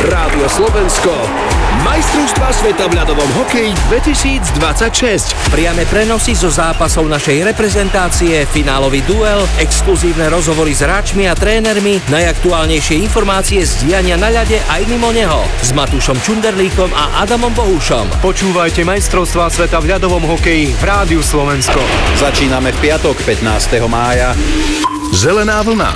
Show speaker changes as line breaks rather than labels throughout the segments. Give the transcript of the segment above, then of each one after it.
Rádio Slovensko. Majstrovstvá sveta v ľadovom hokeji 2026.
Priame prenosy zo zápasov našej reprezentácie, finálový duel, exkluzívne rozhovory s hráčmi a trénermi, najaktuálnejšie informácie z diania na ľade aj mimo neho. S Matúšom Čunderlíkom a Adamom Bohušom.
Počúvajte Majstrovstvá sveta v ľadovom hokeji v Rádiu Slovensko.
Začíname v piatok 15. mája.
Zelená vlna.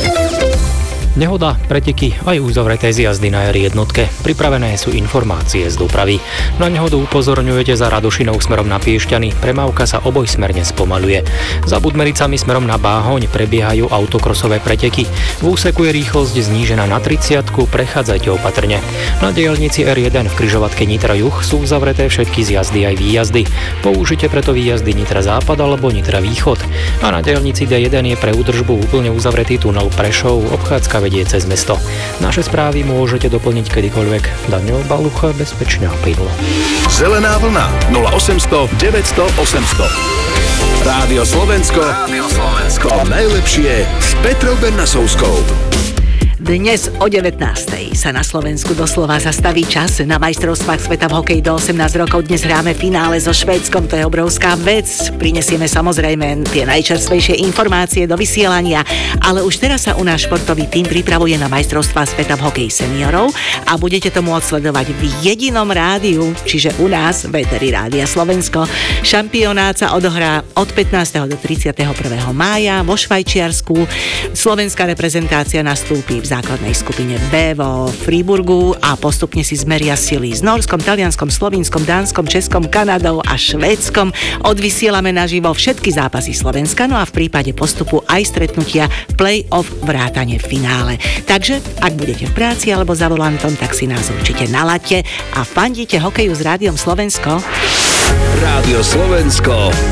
Nehoda, preteky aj uzavreté zjazdy na R1. Pripravené sú informácie z dopravy. Na nehodu upozorňujete za Radošinou smerom na Piešťany. Premávka sa obojsmerne spomaľuje. Za Budmericami smerom na Báhoň prebiehajú autokrosové preteky. V úseku je rýchlosť znížená na 30, prechádzajte opatrne. Na diaľnici R1 v križovatke Nitra Juh sú uzavreté všetky zjazdy aj výjazdy. Použite preto výjazdy Nitra Západ alebo Nitra Východ. A na diaľnici D1 je pre údržbu úplne uzavretý tunel Prešov, obchádzka vedie cez mesto. Naše správy môžete doplniť kedykoľvek. Daniel Balucha, bezpečne a plynulo.
Zelená vlna 0800 900 800. Rádio Slovensko. Rádio Slovensko. To najlepšie s Petrou Bernasovskou.
Dnes o 19:00 sa na Slovensku doslova zastaví čas na majstrovstvách sveta v hokeji do 18 rokov. Dnes hráme finále so Švédskom, to je obrovská vec. Prinesieme samozrejme tie najčerstvejšie informácie do vysielania, ale už teraz sa u nás športový tím pripravuje na majstrovstvá sveta v hokeji seniorov a budete to môcť sledovať v jedinom rádiu, čiže u nás v éteri Rádia Slovensko. Šampionát sa odohrá od 15. do 31. mája vo Švajčiarsku. Slovenská reprezentácia nastúpi v základnej skupine B vo Friburgu a postupne si zmeria sily s Norskom, Talianskom, Slovinskom, Dánskom, Českom, Kanadou a Švédskom. Odvysielame naživo všetky zápasy Slovenska, no a v prípade postupu aj stretnutia play-off vrátane finále. Takže, ak budete v práci alebo za volantom, tak si nás určite nalaďte a fandíte hokeju s Rádiom Slovensko.
Rádio Slovensko.